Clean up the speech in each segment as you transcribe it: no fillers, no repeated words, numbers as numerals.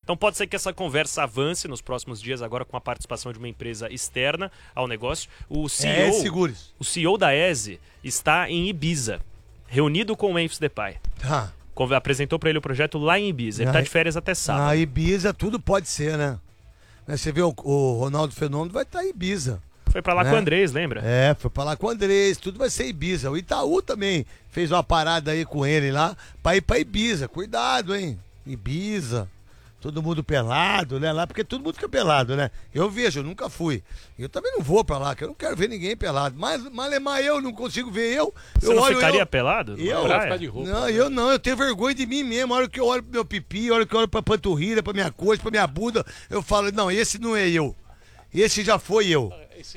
Então pode ser que essa conversa avance nos próximos dias, agora com a participação de uma empresa externa ao negócio. O CEO da ESE está em Ibiza, reunido com o Memphis Depay. Tá. Apresentou para ele o projeto lá em Ibiza. Ele está de férias até sábado. Na Ibiza tudo pode ser, né? Você vê o Ronaldo Fenômeno vai estar em Ibiza. Foi pra lá com o Andrés, lembra? Foi pra lá com o Andrés, tudo vai ser Ibiza. O Itaú também fez uma parada aí com ele lá, pra ir pra Ibiza. Cuidado, hein? Ibiza, todo mundo pelado, né? Lá, porque todo mundo fica pelado, né? Eu vejo, eu nunca fui. Eu também não vou pra lá, que eu não quero ver ninguém pelado. Mas eu não consigo ver eu. Você não ficaria pelado? Eu não, eu tenho vergonha de mim mesmo. A hora que eu olho pro meu pipi, a hora que eu olho pra panturrilha, pra minha coxa, pra minha bunda, eu falo, não, esse não é eu. Esse já foi eu.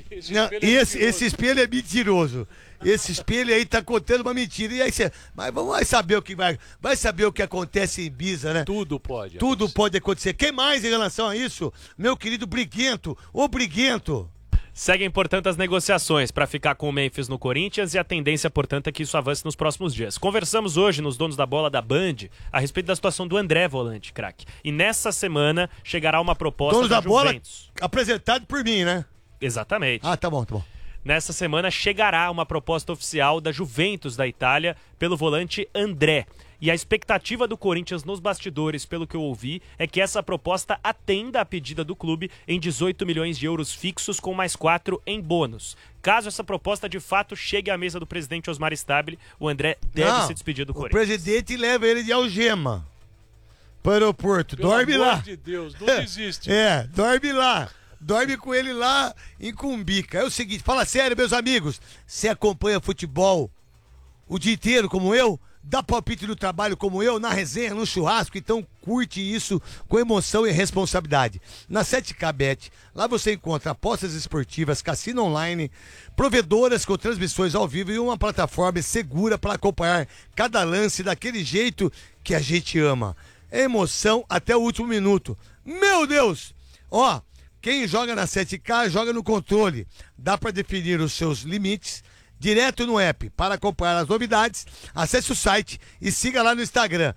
Esse espelho é mentiroso. Esse espelho aí tá contando uma mentira. E aí mas vamos saber o que vai saber o que acontece em Ibiza, né? Tudo pode. Tudo pode acontecer. Quem mais em relação a isso? Meu querido Briguento. Ô Briguento. Seguem, portanto, as negociações para ficar com o Memphis no Corinthians e a tendência, portanto, é que isso avance nos próximos dias. Conversamos hoje nos Donos da Bola da Band a respeito da situação do André Volante, craque. E nessa semana chegará uma proposta Donos da Juventus. Bola apresentado por mim, né? Exatamente. Tá bom, tá bom. Nessa semana chegará uma proposta oficial da Juventus da Itália pelo volante André. E a expectativa do Corinthians nos bastidores, pelo que eu ouvi, é que essa proposta atenda a pedida do clube em 18 milhões de euros fixos com mais 4 em bônus. Caso essa proposta de fato chegue à mesa do presidente Osmar Stabile, o André deve se despedir do Corinthians. O presidente leva ele de algema para o aeroporto. Dorme lá. Pelo amor de Deus, não desiste. Dorme lá. Dorme com ele lá em Cumbica. É o seguinte, fala sério, meus amigos. Você acompanha futebol o dia inteiro como eu? Dá palpite no trabalho como eu, na resenha, no churrasco, então curte isso com emoção e responsabilidade. Na 7K Bet, lá você encontra apostas esportivas, cassino online, provedoras com transmissões ao vivo e uma plataforma segura para acompanhar cada lance daquele jeito que a gente ama. É emoção até o último minuto. Meu Deus! Ó, quem joga na 7K joga no controle. Dá para definir os seus limites direto no app. Para acompanhar as novidades, acesse o site e siga lá no Instagram,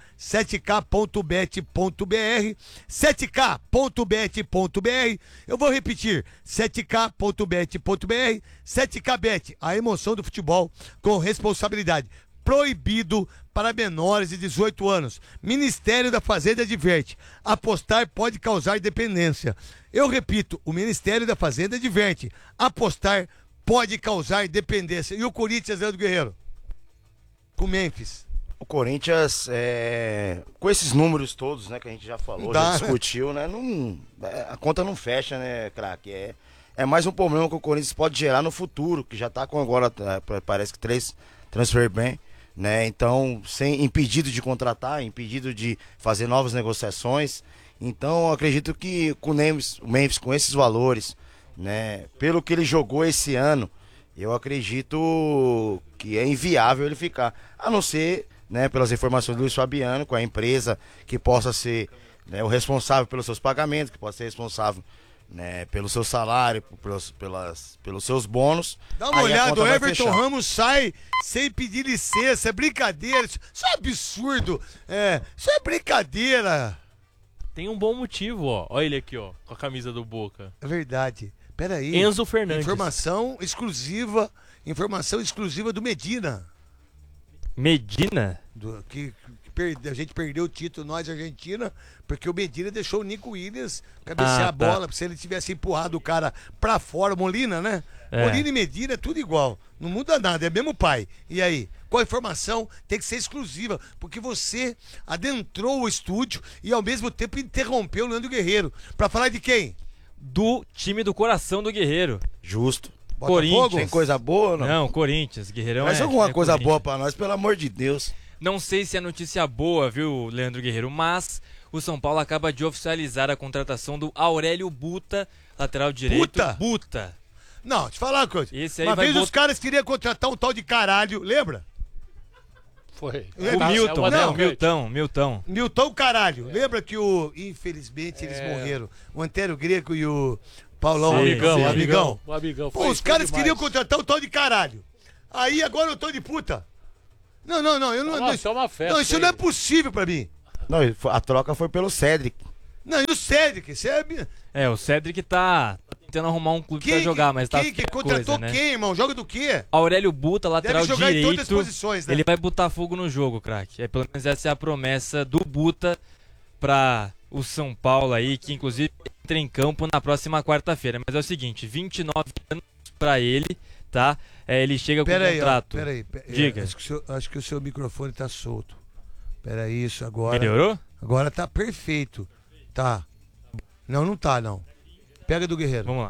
7k.bet.br, 7k.bet.br. Eu vou repetir, 7k.bet.br, 7kbet, a emoção do futebol com responsabilidade. Proibido para menores de 18 anos. Ministério da Fazenda adverte: apostar pode causar dependência. Eu repito, o Ministério da Fazenda adverte: apostar pode causar dependência. E o Corinthians, Leandro Guerreiro? Com o Memphis. O Corinthians, com esses números todos, né, que a gente já falou, já discutiu, né, a conta não fecha, né, craque? É mais um problema que o Corinthians pode gerar no futuro, que já tá com agora, parece que 3 transfer ban, né? Então, sem impedido de contratar, impedido de fazer novas negociações. Então, eu acredito que com o Memphis com esses valores, né, pelo que ele jogou esse ano, eu acredito que é inviável ele ficar, a não ser, né, pelas informações do Luiz Fabiano, com a empresa que possa ser, né, o responsável pelos seus pagamentos, que possa ser responsável, né, pelo seu salário, pelos seus bônus. Dá uma olhada, o Everton Ramos sai sem pedir licença, é brincadeira, isso é absurdo, isso é brincadeira. Tem um bom motivo, ó. Olha ele aqui, ó, com a camisa do Boca. É verdade. Peraí. Enzo Fernandes. Informação exclusiva do Medina. Medina? A gente perdeu o título, nós, Argentina, porque o Medina deixou o Nico Williams cabecear a bola, se ele tivesse empurrado o cara pra fora, Molina, né? Molina e Medina é tudo igual, não muda nada, é mesmo pai. E aí? Qual a informação? Tem que ser exclusiva, porque você adentrou o estúdio e ao mesmo tempo interrompeu o Leandro Guerreiro. Pra falar de quem? Do time do coração do Guerreiro. Justo. Corinthians. Tem coisa boa ou não? Não, Corinthians. Guerreirão Mas alguma coisa boa pra nós, pelo amor de Deus. Não sei se é notícia boa, viu, Leandro Guerreiro, mas o São Paulo acaba de oficializar a contratação do Aurélio Buta, lateral direito. Buta. Não, deixa eu falar uma coisa. Esse aí uma vez os caras queriam contratar um tal de caralho, lembra? Foi. O Milton. Milton caralho. Lembra que infelizmente eles morreram. O Antero Greco e o Paulão. O amigão. Pô, os caras queriam contratar um tal de caralho. Aí agora eu tô de puta. Não, eu não. Isso é uma festa. Não, isso não é possível pra mim. Não, a troca foi pelo Cedric. Não, e o Cedric? O Cedric tá tentando arrumar um clube pra jogar, mas tá quem que contratou coisa, né? quem, irmão? Joga do quê? Aurélio Buta, lateral Deve jogar direito. em todas as posições, né? Ele vai botar fogo no jogo, craque. Pelo menos essa é a promessa do Buta pra o São Paulo aí, que inclusive entra em campo na próxima quarta-feira. Mas é o seguinte, 29 anos pra ele, tá? Ele chega com contrato. Peraí. Diga. Acho que o seu microfone tá solto. Peraí, isso agora. Melhorou? Agora tá perfeito. Tá. Não tá, não. Pega do Guerreiro. Vamos lá.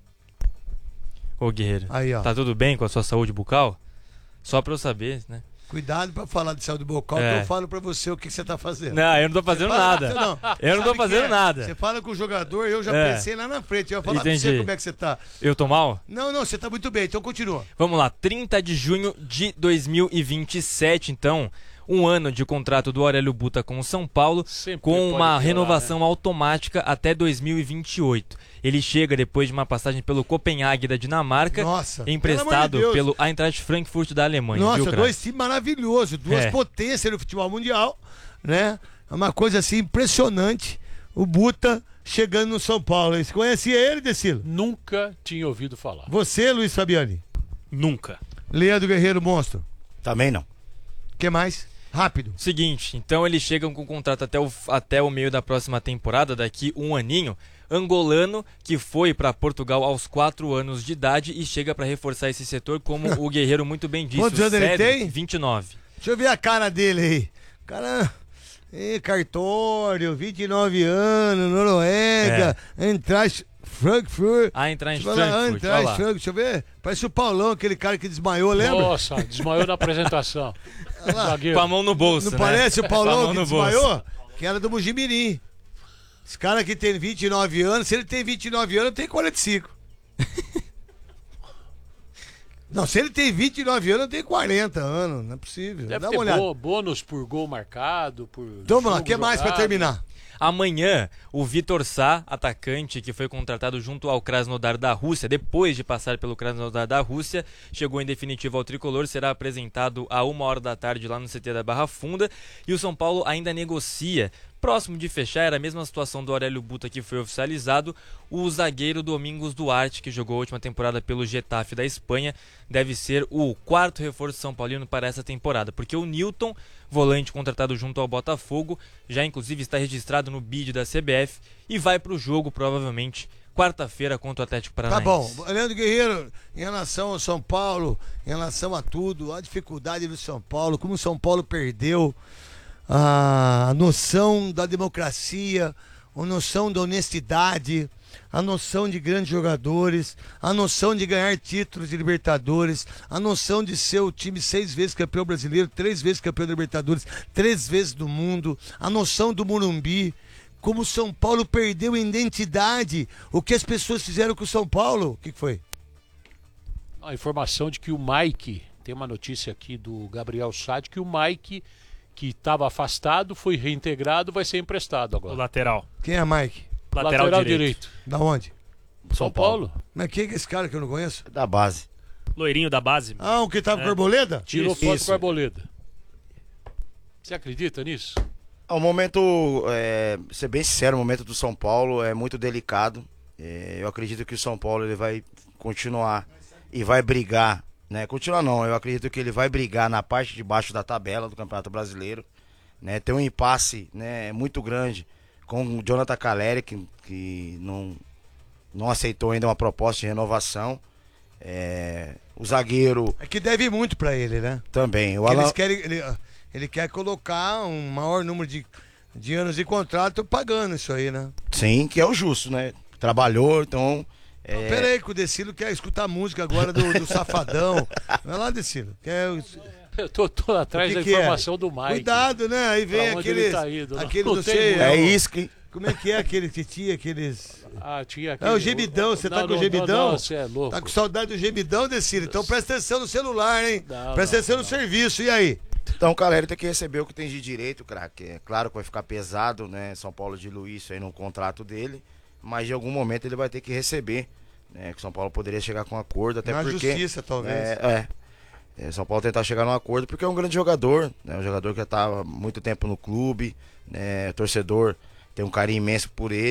Ô, Guerreiro, Aí, ó. tá tudo bem com a sua saúde bucal? Só pra eu saber, né? Cuidado pra falar de saúde bucal, que eu falo pra você o que você tá fazendo. Não, eu não tô fazendo nada. Eu não tô fazendo nada. Você fala com o jogador, eu já pensei lá na frente. Eu ia falar pra você como é que você tá. Eu tô mal? Não, você tá muito bem, então continua. Vamos lá, 30 de junho de 2027, então, um ano de contrato do Aurélio Buta com o São Paulo, com uma renovação automática até 2028. Ele chega depois de uma passagem pelo Copenhague da Dinamarca, emprestado pelo Eintracht Frankfurt da Alemanha. Nossa, viu, dois times maravilhosos, duas potências no futebol mundial, né? É uma coisa assim impressionante. O Buta chegando no São Paulo. Você conhecia ele, Decilo? Nunca tinha ouvido falar. Você, Luiz Fabiani? Nunca. Leandro Guerreiro Monstro? Também não. O que mais? Rápido. Seguinte, então eles chegam com contrato até o meio da próxima temporada, daqui um aninho. Angolano, que foi para Portugal aos 4 anos de idade e chega para reforçar esse setor, como o Guerreiro muito bem disse. Quantos anos ele tem? 29. Deixa eu ver a cara dele aí. Cara, cartório, 29 anos, Noruega, Eintracht Frankfurt. Eintracht Frankfurt, deixa eu ver. Parece o Paulão, aquele cara que desmaiou, lembra? Nossa, desmaiou na apresentação. Com a mão no bolso, Não parece o Paulão que desmaiou? Bolso. Que era do Mojimirim. Esse cara que tem 29 anos, se ele tem 29 anos, tem 45. Não, se ele tem 29 anos, eu tenho 40 anos. Não é possível. Deve Dá ter uma olhada. bônus por gol marcado, por Então vamos lá, o que mais pra terminar? Amanhã, o Vitor Sá, atacante que foi contratado junto ao Krasnodar da Rússia, depois de passar pelo Krasnodar da Rússia, chegou em definitivo ao tricolor, será apresentado a 1h da tarde lá no CT da Barra Funda, e o São Paulo ainda negocia. Próximo de fechar, era a mesma situação do Aurélio Buta, que foi oficializado. O zagueiro Domingos Duarte, que jogou a última temporada pelo Getafe da Espanha, deve ser o 4º reforço São Paulino para essa temporada, porque o Newton, volante contratado junto ao Botafogo, já inclusive está registrado no bid da CBF e vai para o jogo provavelmente quarta-feira contra o Atlético Paranaense. Tá bom, Leandro Guerreiro, em relação ao São Paulo, em relação a tudo, a dificuldade do São Paulo, como o São Paulo perdeu a noção da democracia, a noção da honestidade, a noção de grandes jogadores, a noção de ganhar títulos de Libertadores, a noção de ser o time 6 vezes campeão brasileiro, 3 vezes campeão da Libertadores, 3 vezes do mundo, a noção do Morumbi, como o São Paulo perdeu a identidade, o que as pessoas fizeram com o São Paulo. O que foi? A informação de que o Mike, tem uma notícia aqui do Gabriel Sade, que o Mike, que estava afastado, foi reintegrado, vai ser emprestado agora. O lateral. Quem é Mike? Lateral direito. Da onde? São Paulo. Mas quem é esse cara que eu não conheço? Da base. Loirinho da base. Ah, o que tava com a Arboleda? Tirou foto Isso. com a Arboleda. Você acredita nisso? O momento, ser bem sincero, o momento do São Paulo é muito delicado. Eu acredito que o São Paulo ele vai continuar e vai brigar, né? Continuar não, eu acredito que ele vai brigar na parte de baixo da tabela do Campeonato Brasileiro, né? Tem um impasse, né, muito grande com o Jonathan Caleri, que não aceitou ainda uma proposta de renovação. O zagueiro É que deve muito pra ele, né? também. O Porque Alan... eles querem, ele quer colocar um maior número de anos de contrato pagando isso aí, né? Sim, que é o justo, né? Trabalhou, então... Não, pera aí, que o Decilo quer escutar a música agora do Safadão. Vai lá, Decilo. Eu tô atrás da informação do Mike. Cuidado, né? Aí vem Pra onde aqueles... ele tá indo, não? aquele Não não tem sei... muito. É isso que... Como é que é aquele que tinha aqueles... Tinha É o gemidão, você tá com o gemidão? Não, você é louco. Tá com saudade do gemidão, Decilo? Então presta atenção no celular, hein? Não, Presta atenção no serviço, e aí? Então o Caleri tem que receber o que tem de direito, craque. É claro que vai ficar pesado, né? São Paulo diluir isso aí no contrato dele, mas de algum momento ele vai ter que receber, né? Que o São Paulo poderia chegar com um acordo, até Na porque... justiça, talvez. São Paulo tentar chegar num acordo porque é um grande jogador, né? Um jogador que já tá há muito tempo no clube, né? Torcedor tenho um carinho imenso por ele.